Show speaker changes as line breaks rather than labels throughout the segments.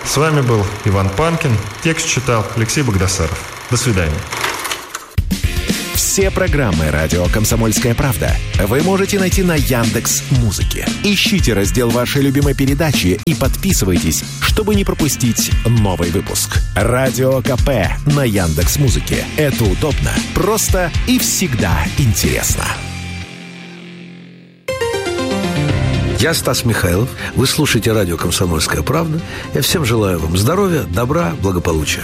С вами был Иван Панкин. Текст читал Алексей Богдасаров. До свидания.
Все программы «Радио Комсомольская правда» вы можете найти на Яндекс.Музыке. Ищите раздел вашей любимой передачи и подписывайтесь, чтобы не пропустить новый выпуск. Радио КП на Яндекс.Музыке. Это удобно, просто и всегда интересно.
Я Стас Михайлов. Вы слушаете радио «Комсомольская правда». Я всем желаю вам здоровья, добра, благополучия.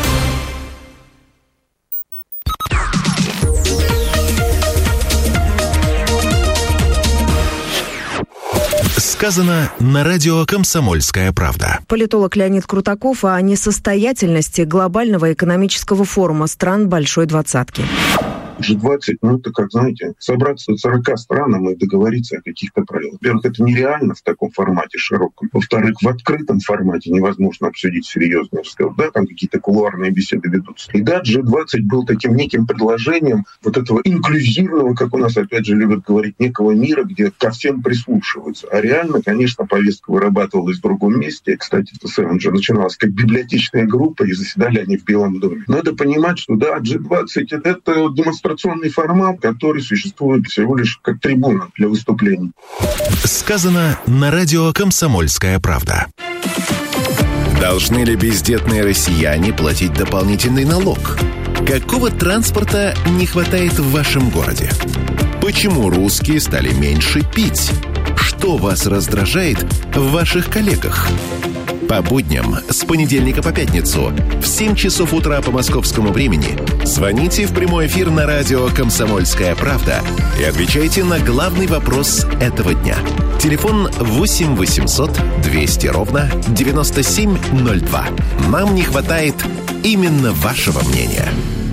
Сказано на радио «Комсомольская правда».
Политолог Леонид Крутаков о несостоятельности глобального экономического форума стран Большой Двадцатки.
G20, это как, знаете, собраться 40 странам и договориться о каких-то правилах. Во-первых, это нереально в таком формате широком. Во-вторых, в открытом формате невозможно обсудить серьезный разговор. Да, там какие-то кулуарные беседы ведутся. И да, G20 был таким неким предложением вот этого инклюзивного, как у нас опять же любят говорить, некого мира, где ко всем прислушиваются. А реально, конечно, повестка вырабатывалась в другом месте. Кстати, в ТСР он же начиналась как библиотечная группа, и заседали они в Белом доме. Надо понимать, что да, G20 — это демонстрационный формат, который существует всего лишь как трибуна для выступлений.
Сказано на радио «Комсомольская правда». Должны ли бездетные россияне платить дополнительный налог? Какого транспорта не хватает в вашем городе? Почему русские стали меньше пить? Что вас раздражает в ваших коллегах? По будням с понедельника по пятницу в 7 часов утра по московскому времени звоните в прямой эфир на радио «Комсомольская правда» и отвечайте на главный вопрос этого дня. Телефон 8 800 200 ровно 9702. Нам не хватает именно вашего мнения.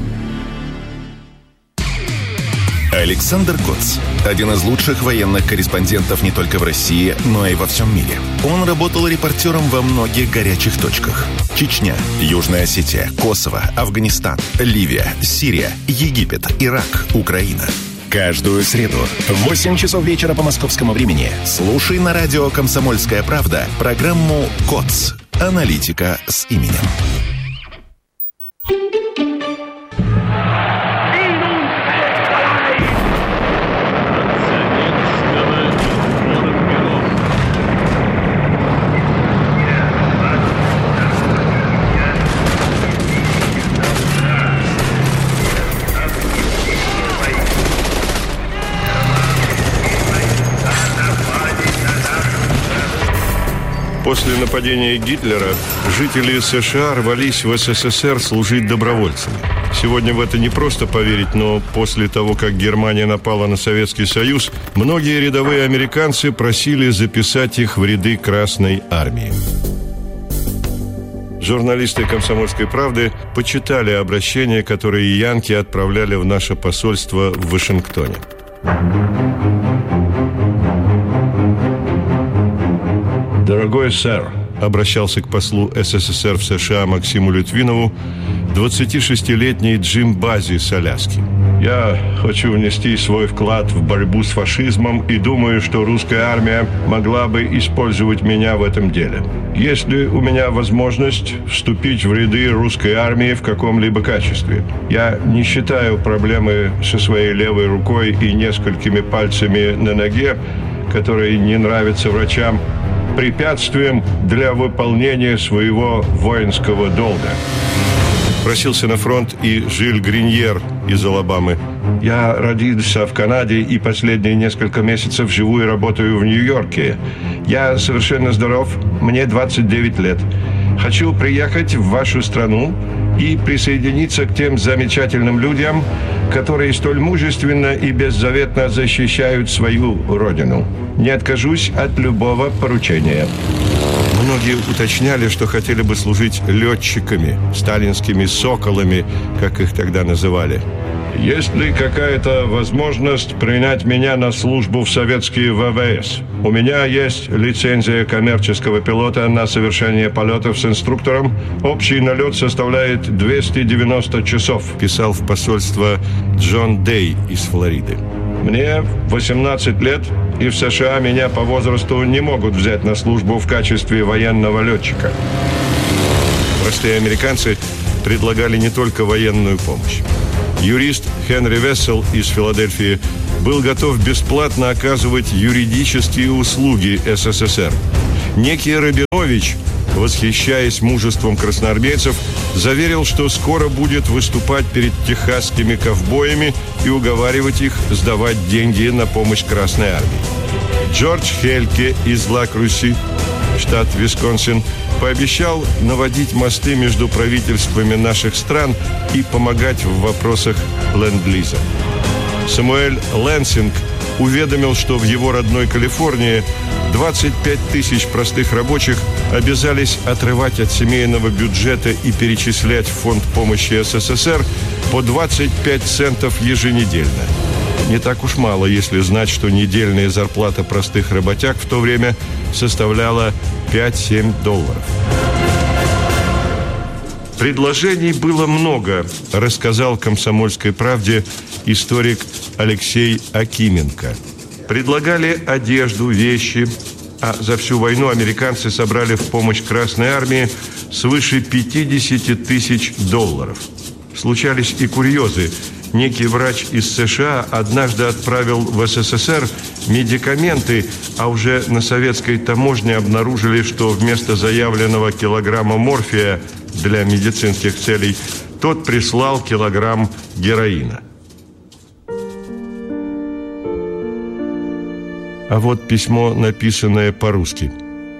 Александр Коц – один из лучших военных корреспондентов не только в России, но и во всем мире. Он работал репортером во многих горячих точках. Чечня, Южная Осетия, Косово, Афганистан, Ливия, Сирия, Египет, Ирак, Украина. Каждую среду в 8 часов вечера по московскому времени слушай на радио «Комсомольская правда» программу «Коц. Аналитика с именем».
После нападения Гитлера жители США рвались в СССР служить добровольцами. Сегодня в это не просто поверить, но после того, как Германия напала на Советский Союз, многие рядовые американцы просили записать их в ряды Красной Армии. Журналисты «Комсомольской правды» почитали обращения, которые янки отправляли в наше посольство в Вашингтоне. «Дорогой сэр», — обращался к послу СССР в США Максиму Литвинову 26-летний Джим Бази с Аляски. «Я хочу внести свой вклад в борьбу с фашизмом и думаю, что русская армия могла бы использовать меня в этом деле. Есть ли у меня возможность вступить в ряды русской армии в каком-либо качестве? Я не считаю проблемы со своей левой рукой и несколькими пальцами на ноге, которые не нравятся врачам, препятствием для выполнения своего воинского долга». Просился на фронт и Жиль Гриньер из Алабамы. «Я родился в Канаде и последние несколько месяцев живу и работаю в Нью-Йорке. Я совершенно здоров, мне 29 лет. Хочу приехать в вашу страну и присоединиться к тем замечательным людям, которые столь мужественно и беззаветно защищают свою родину. Не откажусь от любого поручения». Многие уточняли, что хотели бы служить летчиками, сталинскими соколами, как их тогда называли. «Есть ли какая-то возможность принять меня на службу в советские ВВС? У меня есть лицензия коммерческого пилота на совершение полетов с инструктором. Общий налет составляет 290 часов», писал в посольство Джон Дэй из Флориды. «Мне 18 лет, и в США меня по возрасту не могут взять на службу в качестве военного летчика». Простые американцы предлагали не только военную помощь. Юрист Хенри Вессел из Филадельфии был готов бесплатно оказывать юридические услуги СССР. Некий Рабинович, восхищаясь мужеством красноармейцев, заверил, что скоро будет выступать перед техасскими ковбоями и уговаривать их сдавать деньги на помощь Красной армии. Джордж Хельке из Ла-Крюси, штат Висконсин, пообещал наводить мосты между правительствами наших стран и помогать в вопросах ленд-лиза. Самуэль Лэнсинг уведомил, что в его родной Калифорнии 25 тысяч простых рабочих обязались отрывать от семейного бюджета и перечислять в фонд помощи СССР по 25 центов еженедельно. Не так уж мало, если знать, что недельная зарплата простых работяг в то время составляла $5-7. Предложений было много, рассказал «Комсомольской правде» историк Алексей Акименко. Предлагали одежду, вещи, а за всю войну американцы собрали в помощь Красной армии свыше $50 тысяч. Случались и курьезы. Некий врач из США однажды отправил в СССР медикаменты, а уже на советской таможне обнаружили, что вместо заявленного килограмма морфия для медицинских целей тот прислал килограмм героина. А вот письмо, написанное по-русски.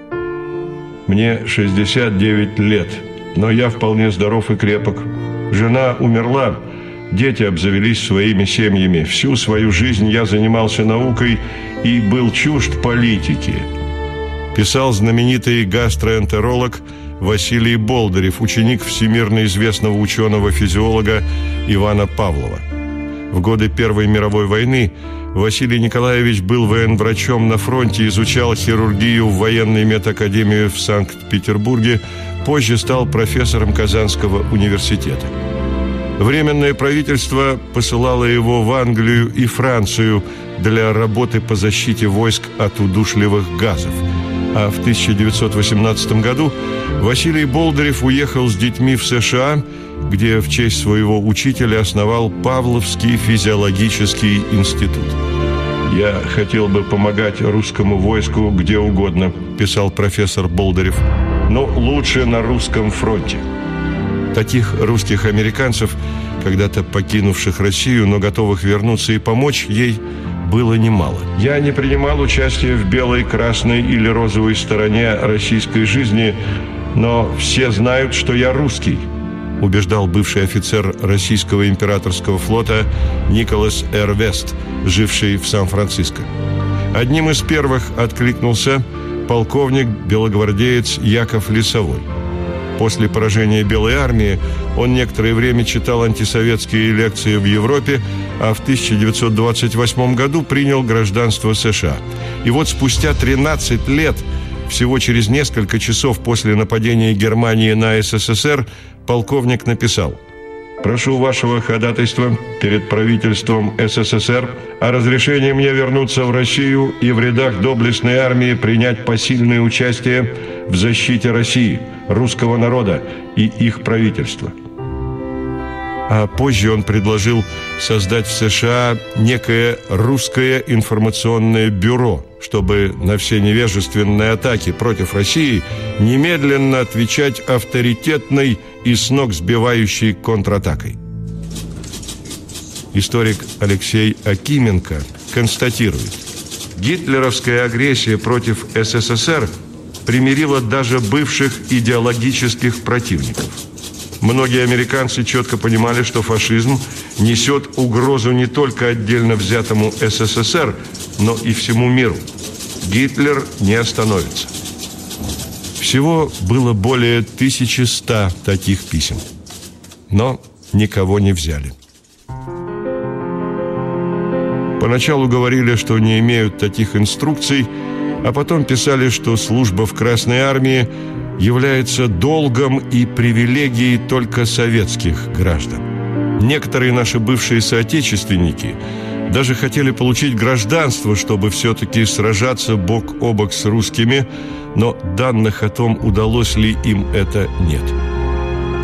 «Мне 69 лет, но я вполне здоров и крепок. Жена умерла, дети обзавелись своими семьями. Всю свою жизнь я занимался наукой и был чужд политики», писал знаменитый гастроэнтеролог Василий Болдырев, ученик всемирно известного ученого-физиолога Ивана Павлова. В годы Первой мировой войны Василий Николаевич был военврачом на фронте, изучал хирургию в военной медакадемии в Санкт-Петербурге, позже стал профессором Казанского университета. Временное правительство посылало его в Англию и Францию для работы по защите войск от удушливых газов. А в 1918 году Василий Болдырев уехал с детьми в США, где в честь своего учителя основал Павловский физиологический институт. «Я хотел бы помогать русскому войску где угодно», писал профессор Болдырев, «но лучше на русском фронте». Таких русских американцев, когда-то покинувших Россию, но готовых вернуться и помочь ей, было немало. «Я не принимал участия в белой, красной или розовой стороне российской жизни, но все знают, что я русский», убеждал бывший офицер российского императорского флота Николас Р. Вест, живший в Сан-Франциско. Одним из первых откликнулся полковник-белогвардеец Яков Лисовой. После поражения Белой армии он некоторое время читал антисоветские лекции в Европе, а в 1928 году принял гражданство США. И вот спустя 13 лет, всего через несколько часов после нападения Германии на СССР, полковник написал: «Прошу вашего ходатайства перед правительством СССР о разрешении мне вернуться в Россию и в рядах доблестной армии принять посильное участие в защите России, русского народа и их правительства». А позже он предложил создать в США некое русское информационное бюро, чтобы на все невежественные атаки против России немедленно отвечать авторитетной и с ног сбивающей контратакой. Историк Алексей Акименко констатирует: гитлеровская агрессия против СССР примирила даже бывших идеологических противников. Многие американцы четко понимали, что фашизм несет угрозу не только отдельно взятому СССР, но и всему миру. Гитлер не остановится. Всего было более 1100 таких писем, но никого не взяли. Поначалу говорили, что не имеют таких инструкций, а потом писали, что служба в Красной армии является долгом и привилегией только советских граждан. Некоторые наши бывшие соотечественники даже хотели получить гражданство, чтобы все-таки сражаться бок о бок с русскими, но данных о том, удалось ли им это, нет.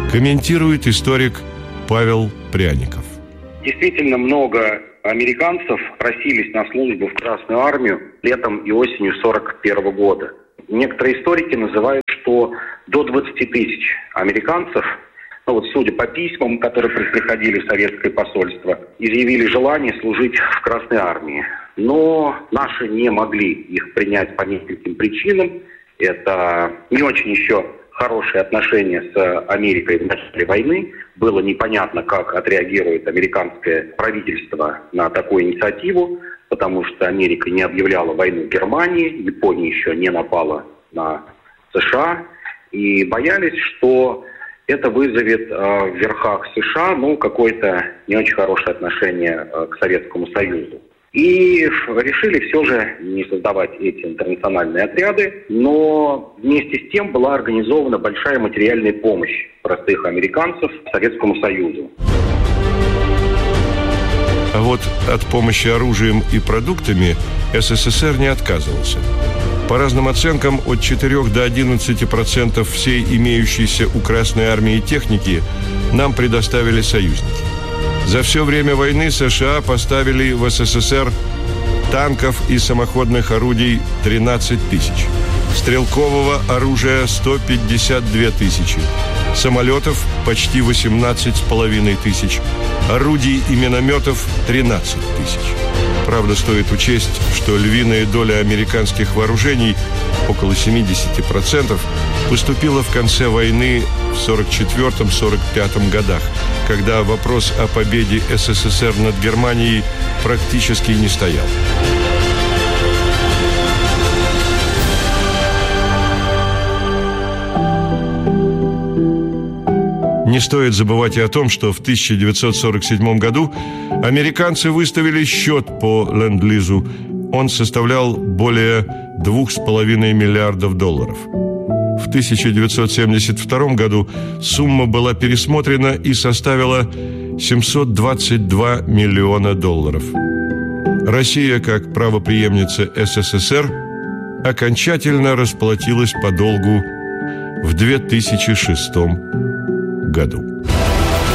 комментирует историк Павел Пряников.
Действительно много американцев просились на службу в Красную армию летом и осенью 1941 года. Некоторые историки называют, что до 20 тысяч американцев, судя по письмам, которые приходили в советское посольство, изъявили желание служить в Красной армии. Но наши не могли их принять по нескольким причинам. Это не очень еще хорошие отношения с Америкой в начале войны. Было непонятно, как отреагирует американское правительство на такую инициативу, потому что Америка не объявляла войну Германии, Япония еще не напала на США, и боялись, что это вызовет в верхах США какое-то не очень хорошее отношение к Советскому Союзу. И решили все же не создавать эти интернациональные отряды, но вместе с тем была организована большая материальная помощь простых американцев Советскому Союзу.
А вот от помощи оружием и продуктами СССР не отказывался. По разным оценкам, от 4 до 11% всей имеющейся у Красной армии техники нам предоставили союзники. За все время войны США поставили в СССР танков и самоходных орудий 13 тысяч, стрелкового оружия 152 тысячи, самолетов почти 18,5 тысяч, орудий и минометов 13 тысяч. Правда, стоит учесть, что львиная доля американских вооружений, около 70%, поступила в конце войны в 1944-1945 годах, когда вопрос о победе СССР над Германией практически не стоял. Не стоит забывать и о том, что в 1947 году американцы выставили счет по ленд-лизу. Он составлял более $2,5 миллиардов. В 1972 году сумма была пересмотрена и составила $722 миллиона. Россия, как правопреемница СССР, окончательно расплатилась по долгу в 2006 году.